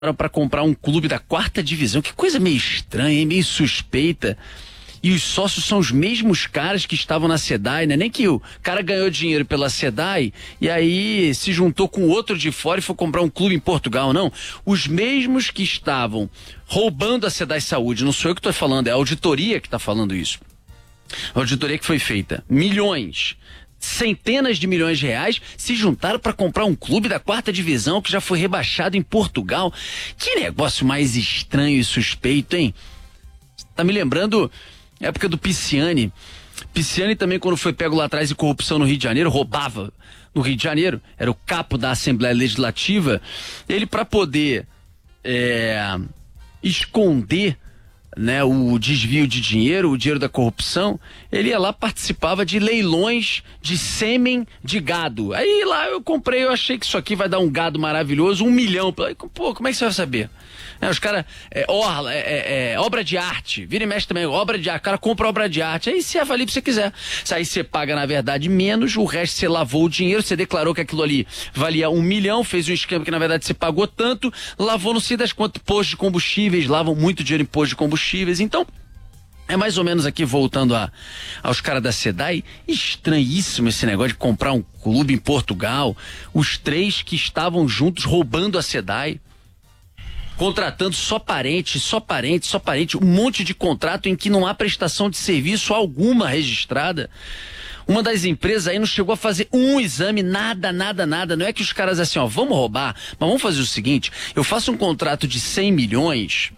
para comprar um clube da 4ª divisão. Que coisa meio estranha, hein? Meio suspeita. E os sócios são os mesmos caras que estavam na SEDAI, né? Nem que o cara ganhou dinheiro pela SEDAI e aí se juntou com outro de fora e foi comprar um clube em Portugal, não. Os mesmos que estavam roubando a SEDAI Saúde, não sou eu que estou falando, é a auditoria que está falando isso. A auditoria que foi feita, milhões, centenas de milhões de reais se juntaram para comprar um clube da 4ª divisão que já foi rebaixado em Portugal. Que negócio mais estranho e suspeito, hein? Tá me lembrando a época do Pisciani. Pisciani também, quando foi pego lá atrás de corrupção no Rio de Janeiro, roubava no Rio de Janeiro, era o capo da Assembleia Legislativa. Ele, para poder esconder, né, o desvio de dinheiro, o dinheiro da corrupção, ele ia lá, participava de leilões de sêmen de gado. Aí lá eu comprei, eu achei que isso aqui vai dar um gado maravilhoso, 1 milhão. Pô, como é que você vai saber? Os caras, obra de arte, vira e mexe também, obra de arte, o cara compra obra de arte, aí você avalia se você quiser. Aí você paga, na verdade, menos, o resto você lavou o dinheiro, você declarou que aquilo ali valia 1 milhão, fez um esquema que, na verdade, você pagou tanto, lavou não sei das quantas postos de combustíveis, lavam muito dinheiro em postos de combustíveis, então... É mais ou menos aqui, voltando aos caras da SEDAI, estranhíssimo esse negócio de comprar um clube em Portugal, os 3 que estavam juntos roubando a SEDAI, contratando só parente, um monte de contrato em que não há prestação de serviço alguma registrada. Uma das empresas aí não chegou a fazer um exame, nada. Não é que os caras assim, vamos roubar, mas vamos fazer o seguinte, eu faço um contrato de 100 milhões...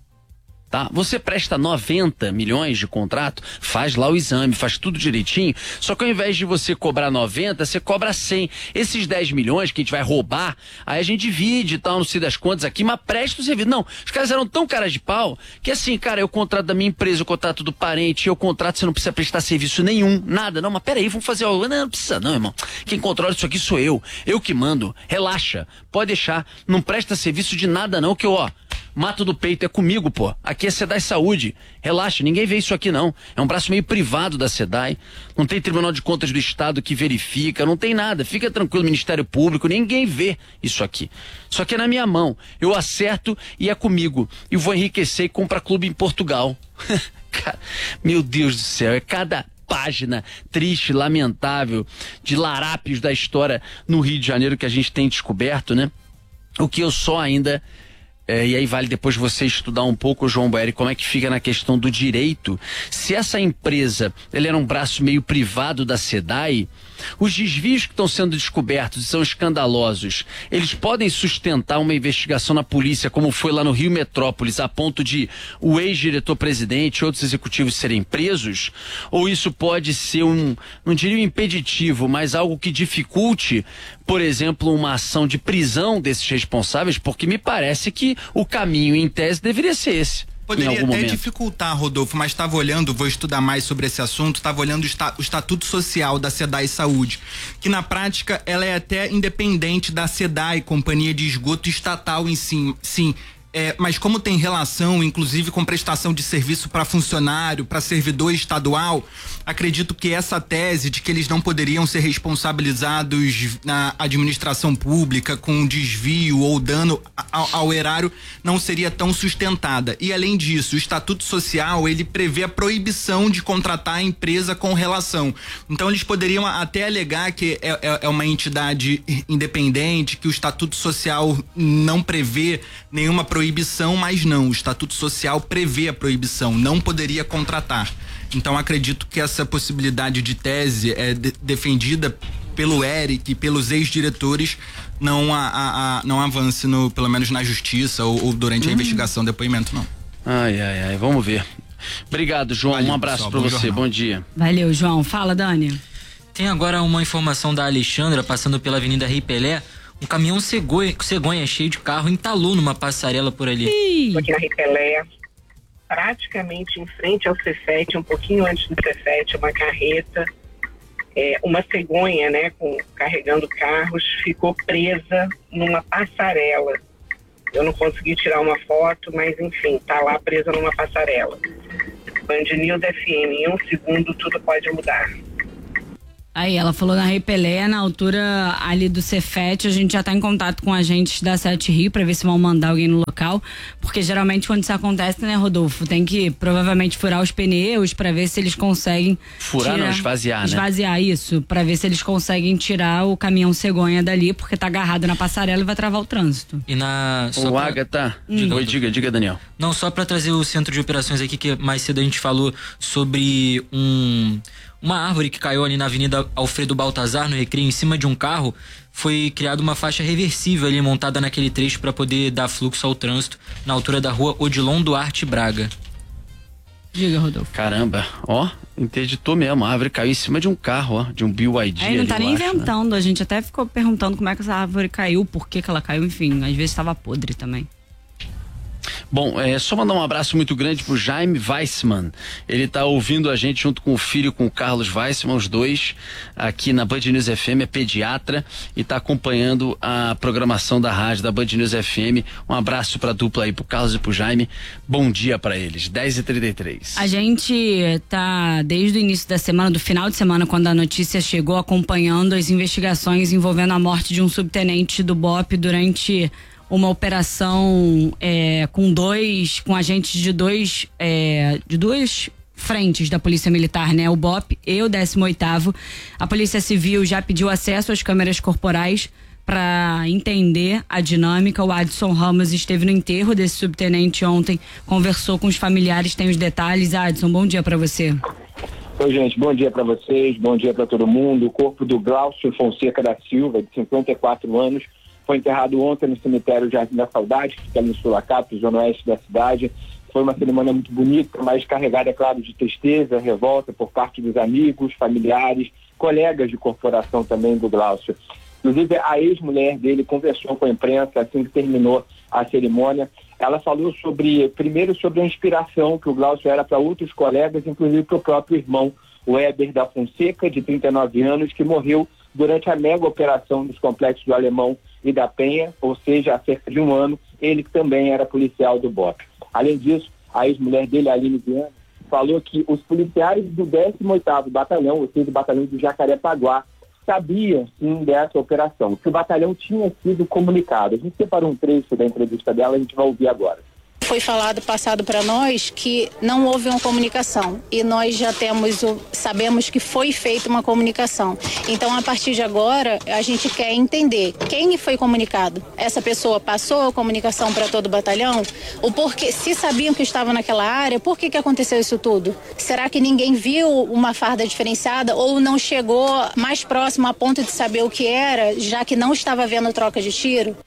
Tá? Você presta 90 milhões de contrato, faz lá o exame, faz tudo direitinho, só que ao invés de você cobrar 90, você cobra 100. Esses 10 milhões que a gente vai roubar, aí a gente divide e tal, não sei das contas aqui, mas presta o serviço. Não, os caras eram tão caras de pau, que assim, cara, eu contrato da minha empresa, eu contrato do parente, eu contrato, você não precisa prestar serviço nenhum, nada. Não, mas peraí, vamos fazer algo. Não precisa não, irmão. Quem controla isso aqui sou eu que mando. Relaxa, pode deixar, não presta serviço de nada não, que eu, mato do peito, é comigo, pô. Aqui é SEDAI Saúde. Relaxa, ninguém vê isso aqui não. É um braço meio privado da SEDAI. Não tem Tribunal de Contas do Estado que verifica, não tem nada. Fica tranquilo, Ministério Público, ninguém vê isso aqui. Isso aqui é na minha mão. Eu acerto e é comigo. E vou enriquecer e comprar clube em Portugal. Cara, meu Deus do céu, é cada página triste, lamentável, de larápios da história no Rio de Janeiro que a gente tem descoberto, né? O que eu só ainda... e aí vale depois você estudar um pouco, João Boeri, como é que fica na questão do direito. Se essa empresa, ele era um braço meio privado da SEDAI, os desvios que estão sendo descobertos e são escandalosos, eles podem sustentar uma investigação na polícia, como foi lá no Rio Metrópolis, a ponto de o ex-diretor-presidente e outros executivos serem presos? Ou isso pode ser não diria um impeditivo, mas algo que dificulte, por exemplo, uma ação de prisão desses responsáveis? Porque me parece que o caminho, em tese, deveria ser esse. Poderia até dificultar, Rodolfo, mas estava olhando, vou estudar mais sobre esse assunto, estava olhando o Estatuto Social da SEDAI Saúde, que na prática ela é até independente da SEDAI, Companhia de Esgoto Estatal em si, sim. Mas como tem relação, inclusive, com prestação de serviço para funcionário, para servidor estadual, acredito que essa tese de que eles não poderiam ser responsabilizados na administração pública com desvio ou dano ao erário não seria tão sustentada. E além disso, o Estatuto Social, ele prevê a proibição de contratar a empresa com relação. Então eles poderiam até alegar que é uma entidade independente, que o Estatuto Social não prevê nenhuma proibição, mas não, o Estatuto Social prevê a proibição, não poderia contratar. Então acredito que essa possibilidade de tese é defendida pelo Eric e pelos ex-diretores não avance pelo menos na justiça ou durante a investigação, depoimento não. Ai, vamos ver. Obrigado, João, um abraço para você, bom dia. Valeu, João. Fala, Dani. Tem agora uma informação da Alexandra, passando pela Avenida Rei Pelé. Um caminhão cegonha cheio de carro entalou numa passarela por ali. Aqui na Rei Pelé, praticamente em frente ao Cefet, um pouquinho antes do Cefet, uma carreta, uma cegonha, né, carregando carros, ficou presa numa passarela. Eu não consegui tirar uma foto, mas enfim, tá lá presa numa passarela. Band News FM, em um segundo tudo pode mudar. Aí, ela falou na Rei Pelé, na altura ali do Cefete, a gente já tá em contato com agentes da Sete Rio pra ver se vão mandar alguém no local, porque geralmente quando isso acontece, né, Rodolfo, tem que provavelmente furar os pneus pra ver se eles conseguem esvaziar, né? Esvaziar, isso, pra ver se eles conseguem tirar o caminhão cegonha dali, porque tá agarrado na passarela e vai travar o trânsito. E na... Agatha, diga, Daniel. Não, só pra trazer o centro de operações aqui, que mais cedo a gente falou sobre uma árvore que caiu ali na Avenida Alfredo Baltazar, no Recreio, em cima de um carro. Foi criada uma faixa reversível ali, montada naquele trecho para poder dar fluxo ao trânsito, na altura da rua Odilon Duarte Braga. Diga, Rodolfo. Caramba, interditou mesmo, a árvore caiu em cima de um carro, de um BYD. Aí não tá nem inventando, né? A gente até ficou perguntando como é que essa árvore caiu, por que ela caiu, enfim, às vezes estava podre também. Bom, só mandar um abraço muito grande pro Jaime Weissman. Ele tá ouvindo a gente junto com o filho, com o Carlos Weissman, os dois, aqui na Band News FM, é pediatra e tá acompanhando a programação da rádio da Band News FM. Um abraço pra dupla aí, pro Carlos e pro Jaime. Bom dia pra eles, 10h33. A gente tá desde o início da semana, do final de semana, quando a notícia chegou, acompanhando as investigações envolvendo a morte de um subtenente do BOP durante uma operação com agentes de duas frentes da Polícia Militar, né? O BOP e o 18º. A Polícia Civil já pediu acesso às câmeras corporais para entender a dinâmica. O Adson Ramos esteve no enterro desse subtenente ontem, conversou com os familiares, tem os detalhes. Adson, bom dia para você. Oi, gente, bom dia para vocês, bom dia para todo mundo. O corpo do Glaucio Fonseca da Silva, de 54 anos, foi enterrado ontem no cemitério Jardim da Saudade, que fica ali no Sulacap, zona oeste da cidade. Foi uma cerimônia muito bonita, mas carregada, é claro, de tristeza, revolta por parte dos amigos, familiares, colegas de corporação também do Glaucio. Inclusive, a ex-mulher dele conversou com a imprensa assim que terminou a cerimônia. Ela falou primeiro sobre a inspiração que o Glaucio era para outros colegas, inclusive para o próprio irmão, o Éber da Fonseca, de 39 anos, que morreu durante a mega operação dos complexos do Alemão e da Penha, ou seja, há cerca de um ano, ele que também era policial do BOP. Além disso, a ex-mulher dele, Aline Viana, falou que os policiais do 18º Batalhão, ou seja, o batalhão do Jacarepaguá, sabiam sim dessa operação, que o batalhão tinha sido comunicado. A gente separou um trecho da entrevista dela, a gente vai ouvir agora. Foi passado para nós que não houve uma comunicação e nós já sabemos que foi feita uma comunicação. Então, a partir de agora, a gente quer entender quem foi comunicado. Essa pessoa passou a comunicação para todo o batalhão? O porquê, se sabiam que estavam naquela área, por que aconteceu isso tudo? Será que ninguém viu uma farda diferenciada ou não chegou mais próximo a ponto de saber o que era, já que não estava havendo troca de tiro?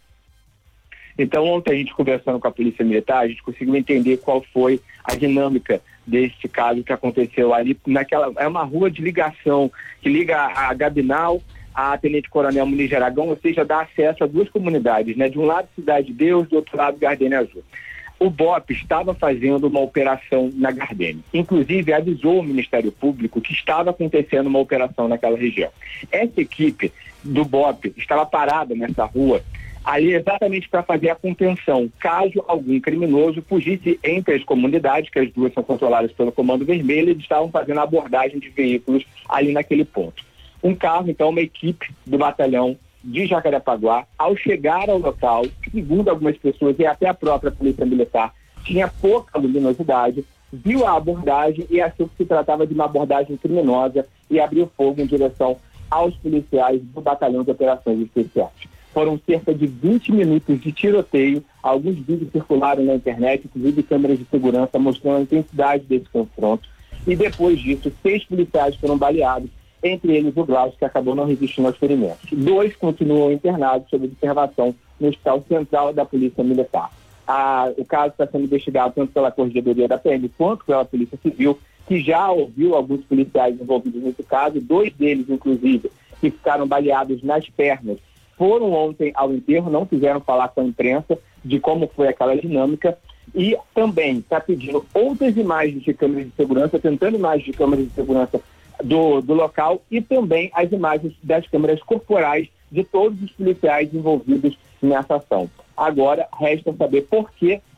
Então, ontem a gente conversando com a Polícia Militar, a gente conseguiu entender qual foi a dinâmica desse caso que aconteceu ali é uma rua de ligação que liga a Gabinal a Tenente Coronel Muniz de Aragão, ou seja, dá acesso a duas comunidades, né? De um lado Cidade de Deus, do outro lado Gardênia Azul. O BOP estava fazendo uma operação na Gardênia. Inclusive, avisou o Ministério Público que estava acontecendo uma operação naquela região. Essa equipe do BOP estava parada nessa rua ali exatamente para fazer a contenção, caso algum criminoso fugisse entre as comunidades, que as duas são controladas pelo Comando Vermelho, eles estavam fazendo a abordagem de veículos ali naquele ponto. Um carro, então, uma equipe do batalhão de Jacarepaguá, ao chegar ao local, segundo algumas pessoas e até a própria Polícia Militar, tinha pouca luminosidade, viu a abordagem e achou que se tratava de uma abordagem criminosa e abriu fogo em direção aos policiais do Batalhão de Operações Especiais. Foram cerca de 20 minutos de tiroteio, alguns vídeos circularam na internet, inclusive câmeras de segurança mostrando a intensidade desse confronto. E depois disso, 6 policiais foram baleados, entre eles o Glaucio, que acabou não resistindo aos ferimentos. 2 continuam internados sob observação no Hospital Central da Polícia Militar. O caso está sendo investigado tanto pela Corregedoria da PM quanto pela Polícia Civil, que já ouviu alguns policiais envolvidos nesse caso, 2 deles, inclusive, que ficaram baleados nas pernas, foram ontem ao enterro, não quiseram falar com a imprensa de como foi aquela dinâmica e também está pedindo outras imagens de câmeras de segurança, tentando imagens de câmeras de segurança do local e também as imagens das câmeras corporais de todos os policiais envolvidos nessa ação. Agora, resta saber por que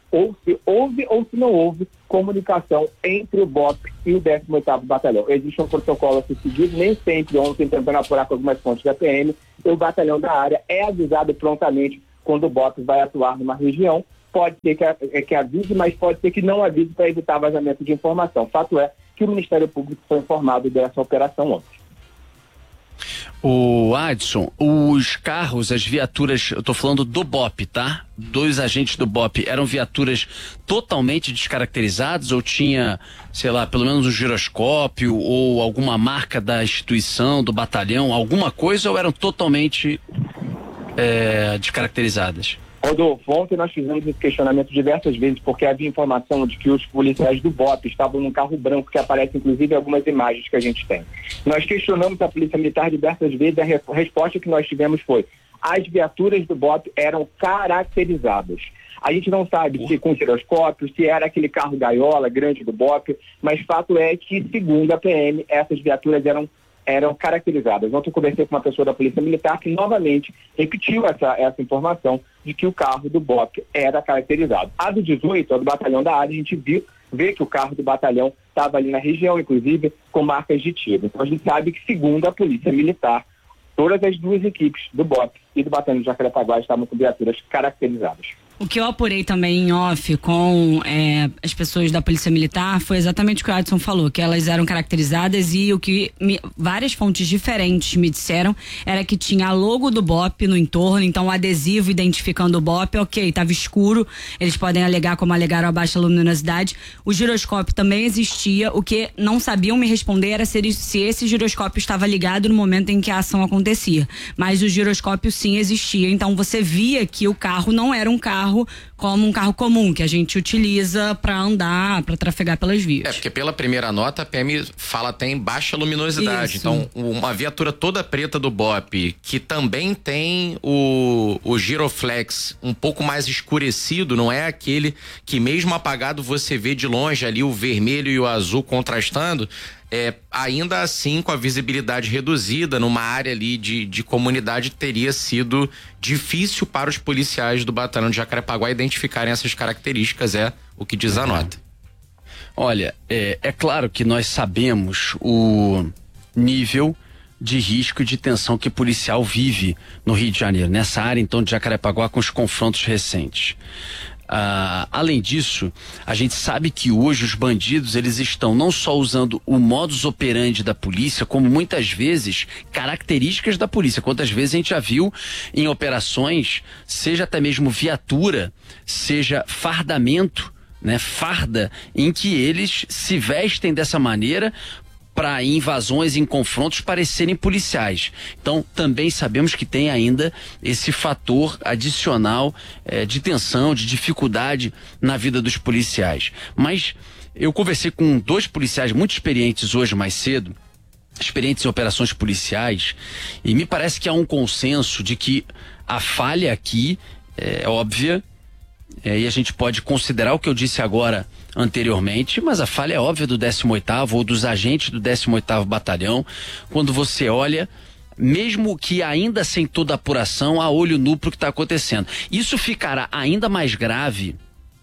ou se houve ou se não houve comunicação entre o BOP e o 18º Batalhão. Existe um protocolo a ser seguido, nem sempre, ontem tentando apurar com algumas fontes da PM, o batalhão da área é avisado prontamente quando o BOP vai atuar numa região. Pode ser que avise, mas pode ser que não avise para evitar vazamento de informação. Fato é que o Ministério Público foi informado dessa operação ontem. O Adson, os carros, as viaturas, eu tô falando do BOP, tá? 2 agentes do BOP, eram viaturas totalmente descaracterizadas ou tinha, sei lá, pelo menos um giroscópio ou alguma marca da instituição, do batalhão, alguma coisa, ou eram totalmente descaracterizadas? Rodolfo, ontem nós fizemos esse questionamento diversas vezes porque havia informação de que os policiais do BOP estavam num carro branco, que aparece inclusive em algumas imagens que a gente tem. Nós questionamos a Polícia Militar diversas vezes, a resposta que nós tivemos foi: as viaturas do BOP eram caracterizadas. A gente não sabe se com giroscópio, se era aquele carro gaiola grande do BOP, mas fato é que, segundo a PM, essas viaturas eram caracterizadas. Ontem eu conversei com uma pessoa da Polícia Militar que novamente repetiu essa informação de que o carro do BOP era caracterizado. A do 18, a do batalhão da área, a gente vê que o carro do batalhão estava ali na região, inclusive com marcas de tiro. Então a gente sabe que, segundo a Polícia Militar, todas as 2 equipes do BOP e do batalhão de Jacarepaguá estavam com viaturas caracterizadas. O que eu apurei também em off com as pessoas da Polícia Militar foi exatamente o que o Adson falou, que elas eram caracterizadas, e o que várias fontes diferentes me disseram era que tinha a logo do BOP no entorno, então o adesivo identificando o BOP, ok, estava escuro, eles podem alegar como alegaram a baixa luminosidade. O giroscópio também existia, o que não sabiam me responder era se esse giroscópio estava ligado no momento em que a ação acontecia, mas o giroscópio sim existia, então você via que o carro não era um carro como um carro comum que a gente utiliza para andar, para trafegar pelas vias. Porque pela primeira nota a PM fala até em baixa luminosidade. Isso. Então uma viatura toda preta do BOP, que também tem o giroflex um pouco mais escurecido, não é aquele que mesmo apagado você vê de longe ali o vermelho e o azul contrastando. Ainda assim, com a visibilidade reduzida numa área ali de comunidade, teria sido difícil para os policiais do batalhão de Jacarepaguá identificarem essas características, é o que diz a nota. Olha, é claro que nós sabemos o nível de risco e de tensão que o policial vive no Rio de Janeiro, nessa área então de Jacarepaguá, com os confrontos recentes. Além disso, a gente sabe que hoje os bandidos, eles estão não só usando o modus operandi da polícia, como muitas vezes características da polícia. Quantas vezes a gente já viu em operações, seja até mesmo viatura, seja fardamento, né, farda, em que eles se vestem dessa maneira para invasões, em confrontos, parecerem policiais. Então, também sabemos que tem ainda esse fator adicional de tensão, de dificuldade na vida dos policiais. Mas eu conversei com 2 policiais muito experientes hoje mais cedo, experientes em operações policiais, e me parece que há um consenso de que a falha aqui é óbvia, e a gente pode considerar o que eu disse agora anteriormente, mas a falha é óbvia do 18º ou dos agentes do 18º Batalhão, quando você olha, mesmo que ainda sem toda a apuração, a olho nu pro que está acontecendo. Isso ficará ainda mais grave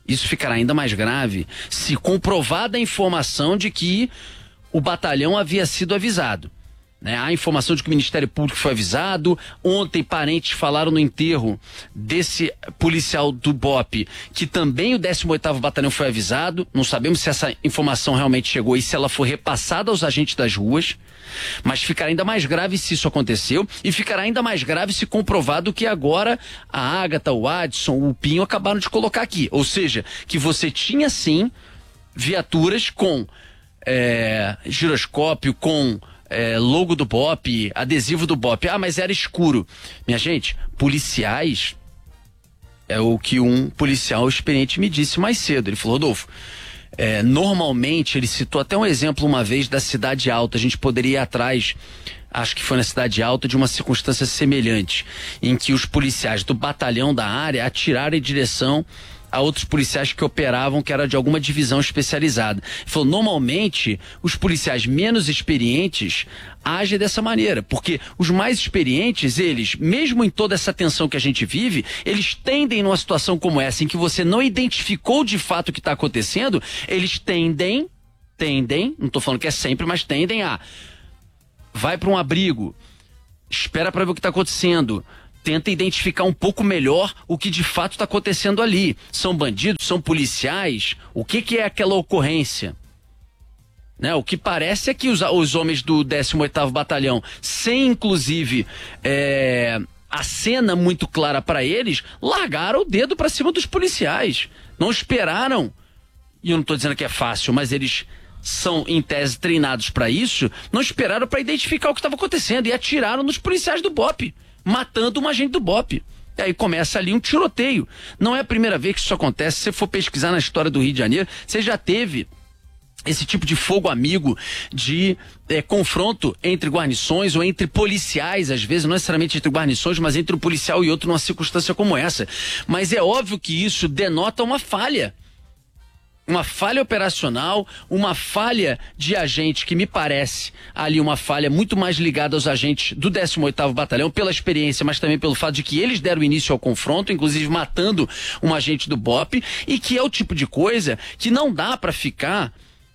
se comprovada a informação de que o batalhão havia sido avisado. Há informação de que o Ministério Público foi avisado. Ontem parentes falaram no enterro desse policial do BOP que também o 18º Batalhão foi avisado. Não sabemos se essa informação realmente chegou e se ela foi repassada aos agentes das ruas, mas ficará ainda mais grave se isso aconteceu, e ficará ainda mais grave se comprovado que agora a Ágata, o Adson, o Pinho acabaram de colocar aqui, ou seja, que você tinha sim viaturas com giroscópio, com logo do BOP, adesivo do BOP. Mas era escuro. Minha gente, policiais, é o que um policial experiente me disse mais cedo. Ele falou: Rodolfo, normalmente, ele citou até um exemplo uma vez da Cidade Alta. A gente poderia ir atrás, acho que foi na Cidade Alta, de uma circunstância semelhante, em que os policiais do batalhão da área atiraram em direção a outros policiais que operavam, que era de alguma divisão especializada. Ele falou, normalmente, os policiais menos experientes agem dessa maneira, porque os mais experientes, eles, mesmo em toda essa tensão que a gente vive, eles tendem numa situação como essa, em que você não identificou de fato o que está acontecendo, eles tendem, não estou falando que é sempre, mas tendem a vai para um abrigo, espera para ver o que está acontecendo, tenta identificar um pouco melhor o que de fato está acontecendo ali. São bandidos, são policiais, o que é aquela ocorrência? Né? O que parece é que os homens do 18º Batalhão, sem inclusive a cena muito clara para eles, largaram o dedo para cima dos policiais. Não esperaram, e eu não estou dizendo que é fácil, mas eles são, em tese, treinados para isso, não esperaram para identificar o que estava acontecendo e atiraram nos policiais do BOPE, matando um agente do BOPE. E aí começa ali um tiroteio. Não é a primeira vez que isso acontece. Se você for pesquisar na história do Rio de Janeiro, você já teve esse tipo de fogo amigo, de confronto entre guarnições ou entre policiais, às vezes, não necessariamente entre guarnições, mas entre um policial e outro numa circunstância como essa. Mas é óbvio que isso denota uma falha. Uma falha operacional, uma falha de agente que me parece ali uma falha muito mais ligada aos agentes do 18º Batalhão, pela experiência, mas também pelo fato de que eles deram início ao confronto, inclusive matando um agente do BOPE, e que é o tipo de coisa que não dá para ficar,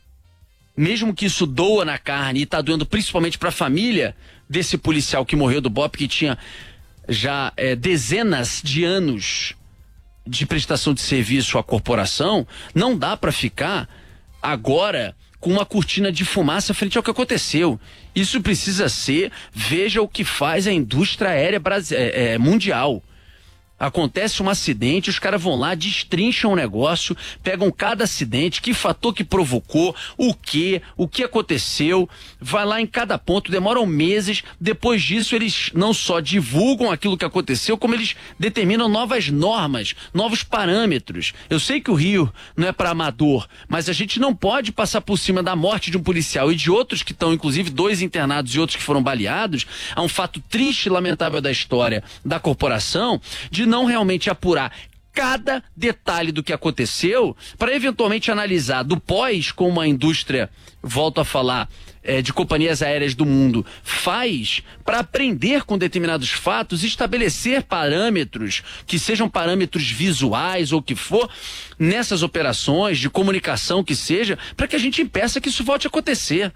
mesmo que isso doa na carne e tá doendo principalmente para a família desse policial que morreu do BOPE, que tinha já dezenas de anos de prestação de serviço à corporação, não dá para ficar agora com uma cortina de fumaça frente ao que aconteceu. Isso precisa ser, veja o que faz a indústria aérea mundial. Acontece um acidente, os caras vão lá, destrincham o negócio, pegam cada acidente, que fator que provocou, o que aconteceu, vai lá em cada ponto, demoram meses. Depois disso, eles não só divulgam aquilo que aconteceu, como eles determinam novas normas, novos parâmetros. Eu sei que o Rio não é para amador, mas a gente não pode passar por cima da morte de um policial e de outros que estão, inclusive 2 internados e outros que foram baleados, a um fato triste e lamentável da história da corporação, de não realmente apurar cada detalhe do que aconteceu para eventualmente analisar do pós, como a indústria, volto a falar, de companhias aéreas do mundo faz, para aprender com determinados fatos e estabelecer parâmetros que sejam parâmetros visuais ou que for nessas operações de comunicação que seja, para que a gente impeça que isso volte a acontecer.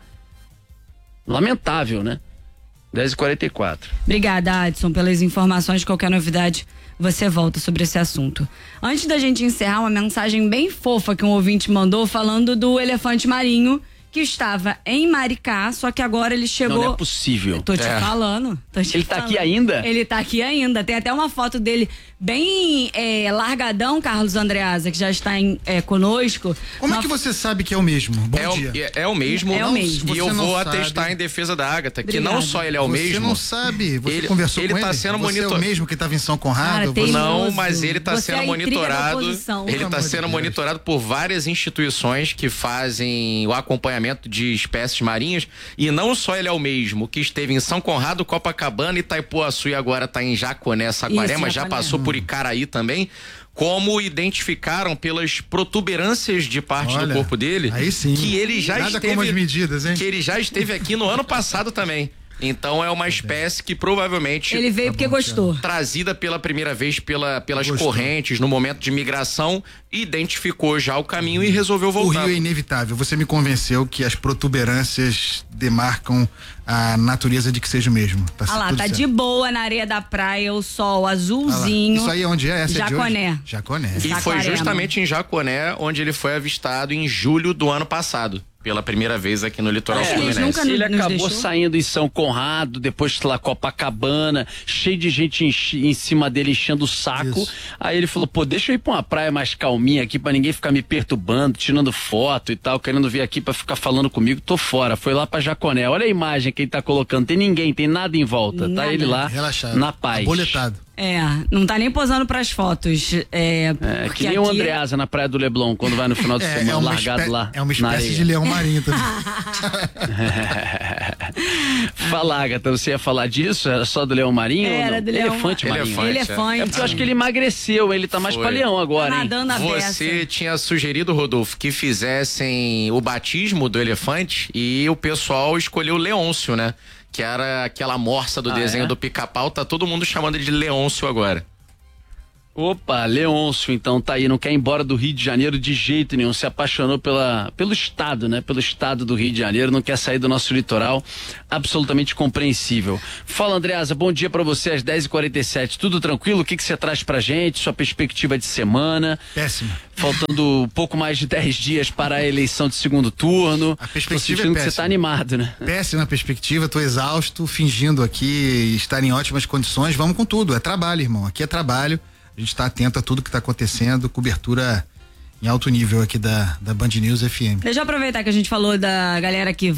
Lamentável, né? 10h44. Obrigada, Adson, pelas informações. Qualquer novidade, você volta sobre esse assunto. Antes da gente encerrar, uma mensagem bem fofa que um ouvinte mandou falando do elefante marinho que estava em Maricá, só que agora ele chegou... Não é possível. Tô te falando. Ele tá aqui ainda? Ele tá aqui ainda. Tem até uma foto dele bem largadão, Carlos Andreasa, que já está conosco. Como é que você sabe que é o mesmo? Bom dia. É o mesmo. É o mesmo. E eu vou atestar em defesa da Agatha, que não só ele é o mesmo. Você não sabe, você conversou com ele? Tá sendo monitorado. Você é o mesmo que estava em São Conrado? Cara, não, mas ele tá sendo monitorado. Ele tá sendo monitorado por várias instituições que fazem o acompanhamento de espécies marinhas, e não só ele é o mesmo, que esteve em São Conrado, Copacabana, Itaipuaçu e agora tá em Jaconé, Saquarema, já passou por Icaraí também, como identificaram pelas protuberâncias de parte do corpo dele, aí sim, que ele já nada como as medidas, hein? Que ele já esteve aqui no ano passado também. Então é uma espécie que provavelmente... Ele veio porque gostou. Trazida pela primeira vez pelas correntes no momento de migração, identificou já o caminho e resolveu voltar. O rio é inevitável. Você me convenceu que as protuberâncias demarcam a natureza de que seja o mesmo. Tá tá de boa na areia da praia, o sol azulzinho. Isso aí onde é? Essa Jaconé. É de hoje? Jaconé. E foi justamente em Jaconé onde ele foi avistado em julho do ano passado. Pela primeira vez aqui no litoral fluminense. Ele acabou saindo em São Conrado, depois lá Copacabana, cheio de gente em cima dele enchendo o saco. Isso. Aí ele falou, deixa eu ir pra uma praia mais calminha aqui pra ninguém ficar me perturbando, tirando foto e tal, querendo vir aqui pra ficar falando comigo, tô fora. Foi lá pra Jaconé. Olha a imagem que ele tá colocando, tem ninguém, tem nada em volta. Nada. Tá ele lá, relaxado, na paz. Aboletado. Não tá nem posando pras fotos. Que nem o Andreasa na Praia do Leblon, quando vai no final de semana, largado lá. É uma espécie de leão marinho também. Fala, Agatha, você ia falar disso? Era só do leão marinho? Era do leão elefante marinho. Elefante. É porque eu acho que ele emagreceu, ele tá mais pra leão agora, hein? Nadando a beça. Você tinha sugerido, Rodolfo, que fizessem o batismo do elefante e o pessoal escolheu Leôncio, né? Que era aquela morsa do desenho do Pica-Pau, tá todo mundo chamando ele de Leôncio agora. Opa, Leôncio, então tá aí, não quer ir embora do Rio de Janeiro de jeito nenhum, se apaixonou pelo estado, né? Pelo estado do Rio de Janeiro, não quer sair do nosso litoral, absolutamente compreensível. Fala, Andreasa, bom dia pra você às 10h47, tudo tranquilo? O que você traz pra gente, sua perspectiva de semana? Péssima. Faltando pouco mais de 10 dias para a eleição de segundo turno. A perspectiva é péssima. Que você tá animado, né? Péssima perspectiva, tô exausto, fingindo aqui estar em ótimas condições, vamos com tudo, é trabalho, irmão, aqui é trabalho. A gente está atento a tudo que está acontecendo, cobertura em alto nível aqui da Band News FM. Deixa eu aproveitar que a gente falou da galera que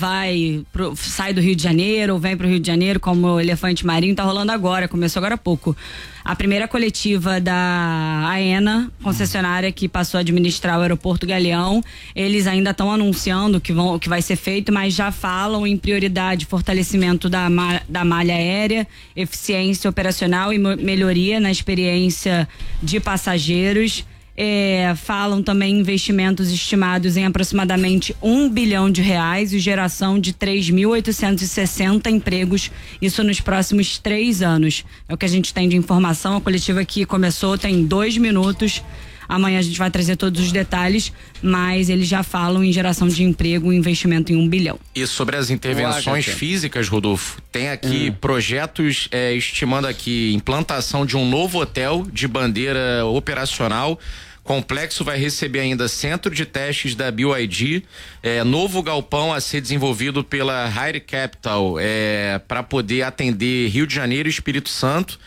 sai do Rio de Janeiro ou vem pro Rio de Janeiro, como o Elefante Marinho, tá rolando agora, começou agora há pouco. A primeira coletiva da AENA, concessionária que passou a administrar o aeroporto Galeão, eles ainda estão anunciando o que vai ser feito, mas já falam em prioridade fortalecimento da malha aérea, eficiência operacional e melhoria na experiência de passageiros. Falam também em investimentos estimados em aproximadamente R$1 bilhão e geração de 3.860 empregos, isso nos próximos 3 anos. É o que a gente tem de informação. A coletiva que começou tem 2 minutos. Amanhã a gente vai trazer todos os detalhes, mas eles já falam em geração de emprego e investimento em R$1 bilhão. E sobre as intervenções físicas, Rodolfo, tem aqui projetos estimando aqui implantação de um novo hotel de bandeira operacional. Complexo vai receber ainda centro de testes da BYD, novo galpão a ser desenvolvido pela Hire Capital para poder atender Rio de Janeiro e Espírito Santo.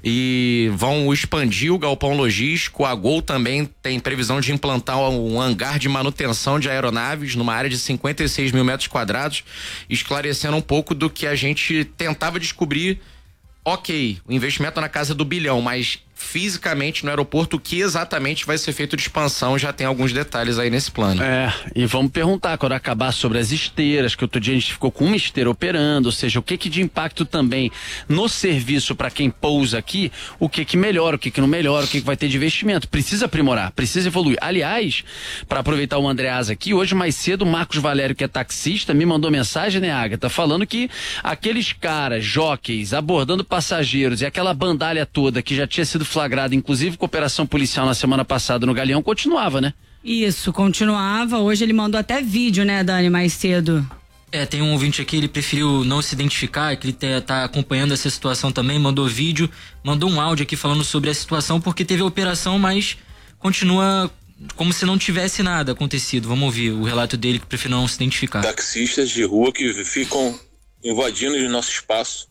E vão expandir o galpão logístico. A Gol também tem previsão de implantar um hangar de manutenção de aeronaves numa área de 56 mil metros quadrados, esclarecendo um pouco do que a gente tentava descobrir. Ok, o investimento na casa do bilhão, mas fisicamente no aeroporto, o que exatamente vai ser feito de expansão, já tem alguns detalhes aí nesse plano. E vamos perguntar quando acabar sobre as esteiras, que outro dia a gente ficou com uma esteira operando, ou seja, o que de impacto também no serviço para quem pousa aqui, o que melhora, o que não melhora, o que vai ter de investimento. Precisa aprimorar, precisa evoluir. Aliás, para aproveitar o Andreasa aqui, hoje mais cedo o Marcos Valério, que é taxista, me mandou mensagem, né, Agatha, falando que aqueles caras, jockeys, abordando passageiros e aquela bandalha toda que já tinha sido flagrada, inclusive com operação policial na semana passada no Galeão, continuava, né? Isso, continuava. Hoje ele mandou até vídeo, né, Dani, mais cedo. Tem um ouvinte aqui, ele preferiu não se identificar, que ele tá acompanhando essa situação também, mandou vídeo, mandou um áudio aqui falando sobre a situação, porque teve a operação, mas continua como se não tivesse nada acontecido. Vamos ouvir o relato dele, que preferiu não se identificar. Taxistas de rua que ficam invadindo o nosso espaço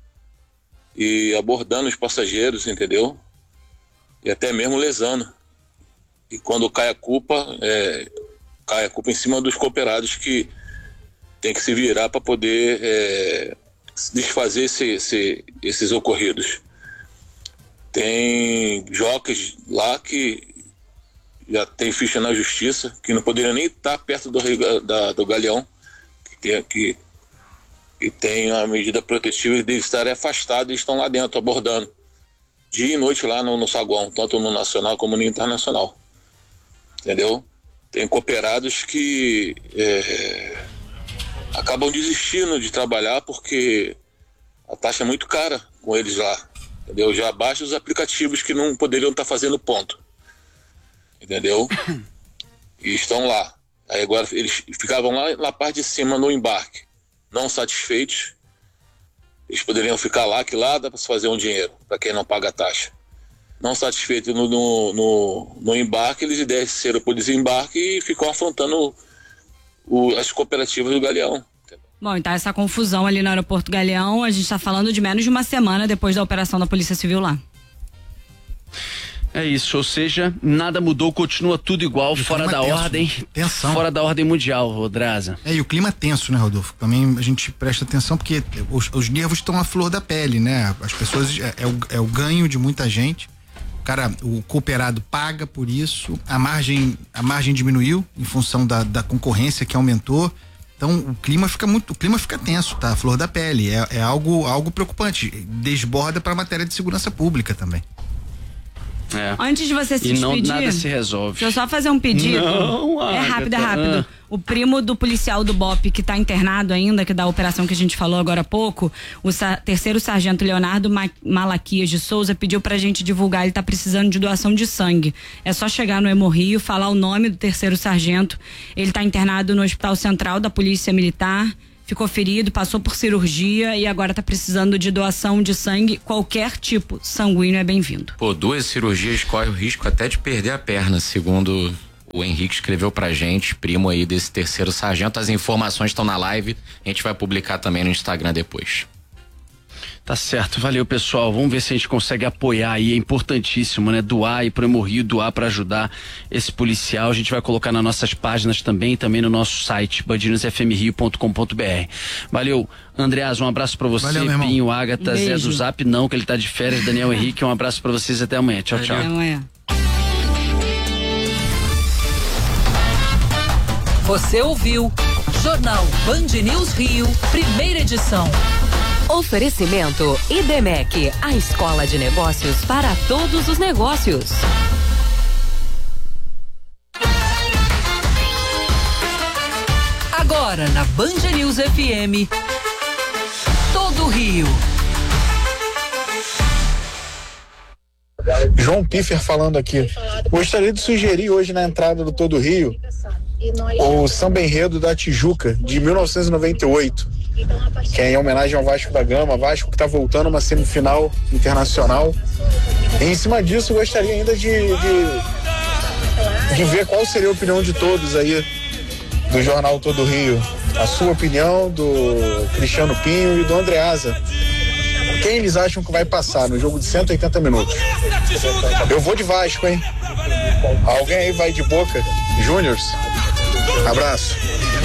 e abordando os passageiros, entendeu? E até mesmo lesando. E quando cai a culpa em cima dos cooperados, que tem que se virar para poder desfazer esses ocorridos. Tem jockeys lá que já tem ficha na justiça, que não poderiam nem estar perto do Galeão, que tem a medida protetiva de estarem afastados e estão lá dentro abordando dia e noite lá no saguão, tanto no nacional como no internacional, entendeu? Tem cooperados que acabam desistindo de trabalhar porque a taxa é muito cara com eles lá, entendeu? Já baixa os aplicativos que não poderiam estar fazendo ponto, entendeu? E estão lá. Aí agora eles ficavam lá na parte de cima no embarque, não satisfeitos. Eles poderiam ficar lá, que lá dá para se fazer um dinheiro, para quem não paga a taxa. Não satisfeitos no embarque, eles desceram para o desembarque e ficam afrontando as cooperativas do Galeão. Bom, então essa confusão ali no aeroporto Galeão, a gente está falando de menos de uma semana depois da operação da Polícia Civil lá. É isso, ou seja, nada mudou, continua tudo igual, fora da ordem. Tensão. Fora da ordem mundial, Rodraza. E o clima tenso, né, Rodolfo? Também a gente presta atenção porque os nervos estão à flor da pele, né? As pessoas, é o ganho de muita gente. O cooperado paga por isso, a margem diminuiu em função da concorrência que aumentou. Então o clima fica tenso, tá? A flor da pele, é algo preocupante, desborda para a matéria de segurança pública também. Antes de você se despedir, nada se resolve. Deixa eu só fazer um pedido. Não, é rápido. O primo do policial do BOPE que tá internado ainda, que da operação que a gente falou agora há pouco, o terceiro sargento Leonardo Malaquias de Souza pediu pra gente divulgar, ele tá precisando de doação de sangue. É só chegar no Hemorrio, falar o nome do terceiro sargento. Ele tá internado no Hospital Central da Polícia Militar. Ficou ferido, passou por cirurgia e agora tá precisando de doação de sangue, qualquer tipo, sanguíneo é bem-vindo. 2 cirurgias corre o risco até de perder a perna, segundo o Henrique escreveu pra gente, primo aí desse terceiro sargento. As informações estão na live, a gente vai publicar também no Instagram depois. Tá certo, valeu pessoal, vamos ver se a gente consegue apoiar aí, é importantíssimo, né? Doar e pro Hemorrio, doar pra ajudar esse policial, a gente vai colocar nas nossas páginas também no nosso site, bandnewsfmrio.com.br. Valeu, Andreas, um abraço pra você, Pinho, Ágata, Zé do Zap não, que ele tá de férias, Daniel Henrique, um abraço pra vocês, até amanhã, tchau. Até amanhã. Você ouviu Jornal Band News Rio, primeira edição. Oferecimento IDEMEC, a escola de negócios para todos os negócios. Agora na Band News FM, Todo Rio. João Piffer falando aqui. Gostaria de sugerir hoje na entrada do Todo Rio o Samba Enredo da Tijuca, de 1998, que é em homenagem ao Vasco da Gama, Vasco que está voltando a uma semifinal internacional. E em cima disso, gostaria ainda de ver qual seria a opinião de todos aí do Jornal Todo Rio. A sua opinião, do Cristiano Pinho e do Andreasa. Quem eles acham que vai passar no jogo de 180 minutos? Eu vou de Vasco, hein? Alguém aí vai de Boca Juniors? Abraço.